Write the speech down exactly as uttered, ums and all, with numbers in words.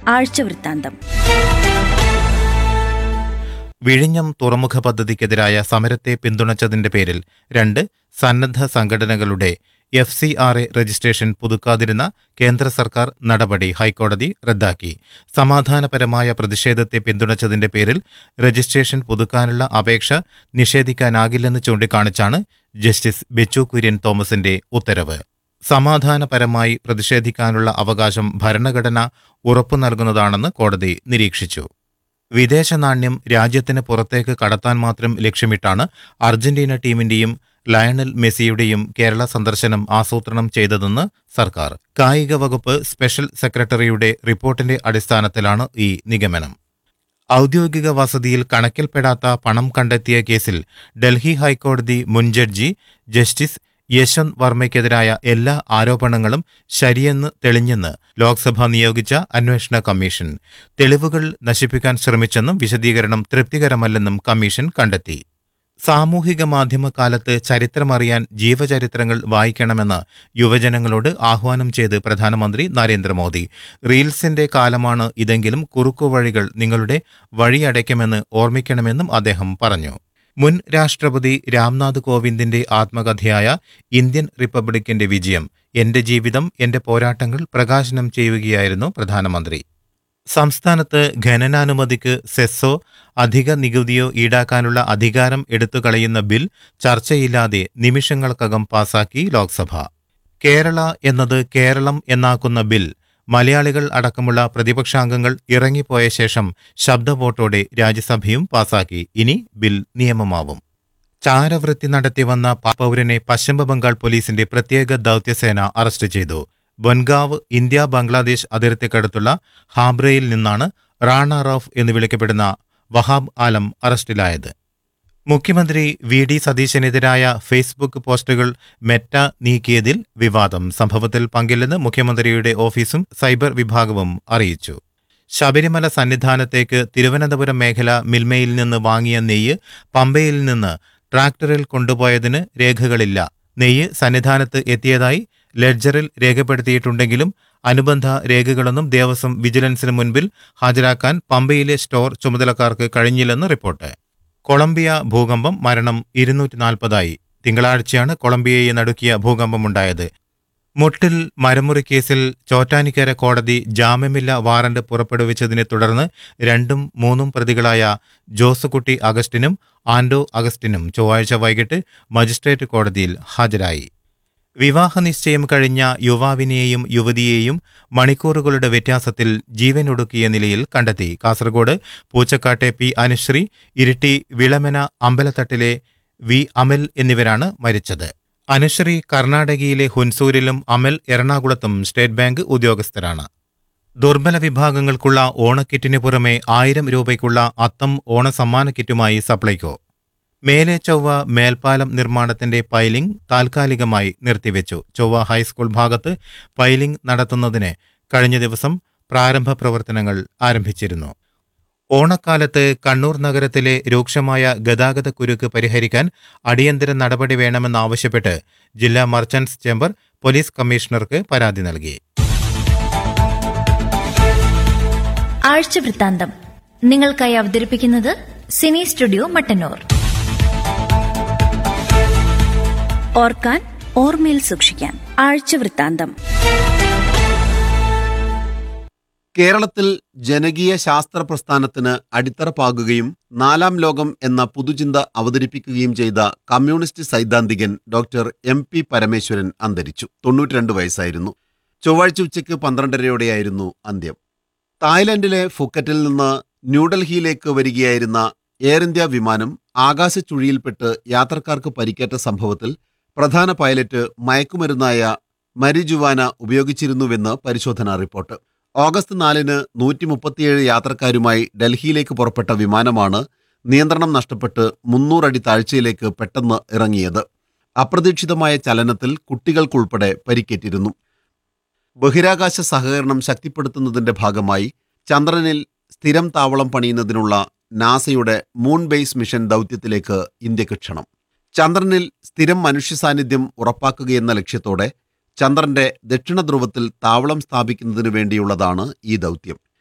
ആഴ്ചവൃത്താന്തം. വിഴിഞ്ഞം തുറമുഖ പദ്ധതിക്കെതിരായ സമരത്തെ പിന്തുണച്ചതിന്റെ പേരിൽ രണ്ട് സന്നദ്ധ സംഘടനകളുടെ F C R A registration പുതുക്കാതിരുന്ന കേന്ദ്ര സർക്കാർ നടപടി ഹൈക്കോടതി റദ്ദാക്കി. സമാധാനപരമായ പ്രതിഷേധത്തെ പിന്തുണച്ചതിന്റെ പേരിൽ രജിസ്ട്രേഷൻ പുതുക്കാനുള്ള അപേക്ഷ നിഷേധിക്കാനാകില്ലെന്ന് ചൂണ്ടിക്കാണിച്ചാണ് ജസ്റ്റിസ് ബെച്ചു കുര്യൻ തോമസിന്റെ ഉത്തരവ്. സമാധാനപരമായി പ്രതിഷേധിക്കാനുള്ള അവകാശം ഭരണഘടന ഉറപ്പു നൽകുന്നതാണെന്ന് കോടതി നിരീക്ഷിച്ചു. വിദേശ നാണ്യം രാജ്യത്തിന് പുറത്തേക്ക് കടത്താൻ മാത്രം ലക്ഷ്യമിട്ടാണ് അർജന്റീന ടീമിന്റെയും ലയണൽ മെസ്സിയുടെയും കേരള സന്ദർശനം ആസൂത്രണം ചെയ്തതെന്ന് സർക്കാർ. കായിക വകുപ്പ് സ്പെഷ്യൽ സെക്രട്ടറിയുടെ റിപ്പോർട്ടിന്റെ അടിസ്ഥാനത്തിലാണ് ഈ നിഗമനം. ഔദ്യോഗിക വസതിയിൽ കണക്കിൽപ്പെടാത്ത പണം കണ്ടെത്തിയ കേസിൽ ഡൽഹി ഹൈക്കോടതി മുൻ ജഡ്ജി ജസ്റ്റിസ് യശ്വന്ത് വർമ്മയ്ക്കെതിരായ എല്ലാ ആരോപണങ്ങളും ശരിയെന്ന് തെളിഞ്ഞെന്ന് ലോക്സഭ നിയോഗിച്ച അന്വേഷണ കമ്മീഷൻ. തെളിവുകൾ നശിപ്പിക്കാൻ ശ്രമിച്ചെന്നും വിശദീകരണം തൃപ്തികരമല്ലെന്നും കമ്മീഷൻ കണ്ടെത്തി. സാമൂഹിക മാധ്യമ കാലത്ത് ചരിത്രമറിയാൻ ജീവചരിത്രങ്ങൾ വായിക്കണമെന്ന് യുവജനങ്ങളോട് ആഹ്വാനം ചെയ്ത് പ്രധാനമന്ത്രി നരേന്ദ്രമോദി. റീൽസിന്റെ കാലമാണ് ഇതെങ്കിലും കുറുക്കുവഴികൾ നിങ്ങളുടെ വഴിയടയ്ക്കുമെന്ന് ഓർമ്മിക്കണമെന്നും അദ്ദേഹം പറഞ്ഞു. മുൻ രാഷ്ട്രപതി രാംനാഥ് കോവിന്ദിന്റെ ആത്മകഥയായ ഇന്ത്യൻ റിപ്പബ്ലിക്കിന്റെ വിജയം, എന്റെ ജീവിതം എന്റെ പോരാട്ടങ്ങൾ പ്രകാശനം ചെയ്യുകയായിരുന്നു പ്രധാനമന്ത്രി. സംസ്ഥാനത്ത് ഖനനാനുമതിക്ക് സെസ്സോ അധിക നികുതിയോ ഈടാക്കാനുള്ള അധികാരം എടുത്തുകളയുന്ന ബിൽ ചർച്ചയില്ലാതെ നിമിഷങ്ങൾക്കകം പാസാക്കി ലോക്സഭ. കേരള എന്നത് കേരളം എന്നാക്കുന്ന ബിൽ മലയാളികൾ അടക്കമുള്ള പ്രതിപക്ഷാംഗങ്ങൾ ഇറങ്ങിപ്പോയ ശേഷം ശബ്ദവോട്ടോടെ രാജ്യസഭയും പാസാക്കി. ഇനി ബിൽ നിയമമാവും. ചാരവൃത്തി നടത്തിവന്ന പൗരനെ പശ്ചിമബംഗാൾ പോലീസിന്റെ പ്രത്യേക ദൌത്യസേന അറസ്റ്റ് ചെയ്തു. ബൊൻഗാവ് ഇന്ത്യ ബംഗ്ലാദേശ് അതിർത്തിക്കടുത്തുള്ള ഹാബ്രയിൽ നിന്നാണ് റാണ റൌഫ് എന്ന് വിളിക്കപ്പെടുന്ന വഹാബ് ആലം അറസ്റ്റിലായത്. മുഖ്യമന്ത്രി വി ഡി സതീശനെതിരായ ഫേസ്ബുക്ക് പോസ്റ്റുകൾ മെറ്റ നീക്കിയതിൽ വിവാദം. സംഭവത്തിൽ പങ്കില്ലെന്ന് മുഖ്യമന്ത്രിയുടെ ഓഫീസും സൈബർ വിഭാഗവും അറിയിച്ചു. ശബരിമല സന്നിധാനത്തേക്ക് തിരുവനന്തപുരം മേഖല മിൽമയിൽ നിന്ന് വാങ്ങിയ നെയ്യ് പമ്പയിൽ നിന്ന് ട്രാക്ടറിൽ കൊണ്ടുപോയതിന് രേഖകളില്ല. നെയ്യ് സന്നിധാനത്ത് എത്തിയതായി ലെഡ്ജറിൽ രേഖപ്പെടുത്തിയിട്ടുണ്ടെങ്കിലും അനുബന്ധ രേഖകളൊന്നും ദേവസ്വം വിജിലൻസിന് മുൻപിൽ ഹാജരാക്കാൻ പമ്പയിലെ സ്റ്റോർ ചുമതലക്കാർക്ക് കഴിഞ്ഞില്ലെന്ന് റിപ്പോർട്ട്. കൊളംബിയ ഭൂകമ്പം, മരണം ഇരുന്നൂറ്റി നാൽപ്പതായി. തിങ്കളാഴ്ചയാണ് കൊളംബിയയെ നടുക്കിയ ഭൂകമ്പമുണ്ടായത്. മുട്ടിൽ മരമുറി കേസിൽ ചോറ്റാനിക്കര കോടതി ജാമ്യമില്ലാ വാറന്റ് പുറപ്പെടുവിച്ചതിനെ തുടർന്ന് രണ്ടും മൂന്നും പ്രതികളായ ജോസുകുട്ടി അഗസ്റ്റിനും ആൻഡോ അഗസ്റ്റിനും ചൊവ്വാഴ്ച വൈകിട്ട് മജിസ്ട്രേറ്റ് കോടതിയിൽ ഹാജരായി. വിവാഹ നിശ്ചയം കഴിഞ്ഞ യുവാവിനെയും യുവതിയെയും മണിക്കൂറുകളുടെ വ്യത്യാസത്തിൽ ജീവനൊടുക്കിയ നിലയിൽ കണ്ടെത്തി. കാസർഗോഡ് പൂച്ചക്കാട്ടെ പി അനുശ്രീ, ഇരിട്ടി വിളമന അമ്പലത്തട്ടിലെ വി അമൽ എന്നിവരാണ് മരിച്ചത്. അനുശ്രീ കർണാടകയിലെ ഹുൻസൂരിലും അമൽ എറണാകുളത്തും സ്റ്റേറ്റ് ബാങ്ക് ഉദ്യോഗസ്ഥരാണ്. ദുർബല വിഭാഗങ്ങൾക്കുള്ള ഓണക്കിറ്റിന് പുറമെ ആയിരം രൂപയ്ക്കുള്ള അത്തം ഓണസമ്മാന കിറ്റുമായി സപ്ലൈകോ. മേലെ ചൊവ്വ മേൽപ്പാലം നിർമ്മാണത്തിന്റെ പൈലിംഗ് താൽക്കാലികമായി നിർത്തിവെച്ചു. ചൊവ്വ ഹൈസ്കൂൾ ഭാഗത്ത് പൈലിംഗ് നടത്തുന്നതിന് കഴിഞ്ഞ ദിവസം പ്രാരംഭ പ്രവർത്തനങ്ങൾ ആരംഭിച്ചിരുന്നു. ഓണക്കാലത്ത് കണ്ണൂർ നഗരത്തിലെ രൂക്ഷമായ ഗതാഗത കുരുക്ക് പരിഹരിക്കാൻ അടിയന്തര നടപടി വേണമെന്നാവശ്യപ്പെട്ട് ജില്ലാ മർച്ചന്റ്സ് ചേംബർ പോലീസ് കമ്മീഷണർക്ക് പരാതി നൽകി. ആഴ്ചവൃത്താന്തം നിങ്ങൾക്കായി അവതരിപ്പിക്കുന്നത് സിനി സ്റ്റുഡിയോ മട്ടന്നൂർ. ഓർക്കാൻ ഓർമ്മയിൽ സൂക്ഷിക്കാൻ ആഴ്ചവൃത്താന്തം. കേരളത്തിൽ ജനകീയ ശാസ്ത്ര പ്രസ്ഥാനത്തിന് അടിത്തറ പാകുകയും നാലാം ലോകം എന്ന പുതുചിന്ത അവതരിപ്പിക്കുകയും ചെയ്ത communist സൈദ്ധാന്തികൻ doctor M P Parameswaran അന്തരിച്ചു. തൊണ്ണൂറ്റിരണ്ട് വയസ്സായിരുന്നു. ചൊവ്വാഴ്ച ഉച്ചയ്ക്ക് പന്ത്രണ്ടരയോടെയായിരുന്നു അന്ത്യം. തായ്ലൻഡിലെ ഫുക്കറ്റിൽ നിന്ന് ന്യൂഡൽഹിയിലേക്ക് വരികയായിരുന്ന എയർ ഇന്ത്യ വിമാനം ആകാശച്ചുഴിയിൽപ്പെട്ട് യാത്രക്കാർക്ക് പരിക്കേറ്റ സംഭവത്തിൽ പ്രധാന പൈലറ്റ് മയക്കുമരുന്നായ മരിജുവാന ഉപയോഗിച്ചിരുന്നുവെന്ന് പരിശോധനാ റിപ്പോർട്ട്. ഓഗസ്റ്റ് നാലിന് നൂറ്റി മുപ്പത്തിയേഴ് യാത്രക്കാരുമായി ഡൽഹിയിലേക്ക് പുറപ്പെട്ട വിമാനമാണ് നിയന്ത്രണം നഷ്ടപ്പെട്ട് മുന്നൂറടി താഴ്ചയിലേക്ക് പെട്ടെന്ന് ഇറങ്ങിയത്. അപ്രതീക്ഷിതമായ ചലനത്തിൽ കുട്ടികൾക്കുൾപ്പെടെ പരിക്കേറ്റിരുന്നു. ബഹിരാകാശ സഹകരണം ശക്തിപ്പെടുത്തുന്നതിന്റെ ഭാഗമായി ചന്ദ്രനിൽ സ്ഥിരം താവളം പണിയുന്നതിനുള്ള നാസയുടെ മൂൺ ബേസ് മിഷൻ ദൗത്യത്തിലേക്ക് ഇന്ത്യക്ക് ക്ഷണം. ചന്ദ്രനിൽ സ്ഥിരം മനുഷ്യ സാന്നിധ്യം ഉറപ്പാക്കുകയെന്ന ലക്ഷ്യത്തോടെ ചന്ദ്രന്റെ ദക്ഷിണ ധ്രുവത്തിൽ താവളം സ്ഥാപിക്കുന്നതിനു വേണ്ടിയുള്ളതാണ് ഈ ദൗത്യം.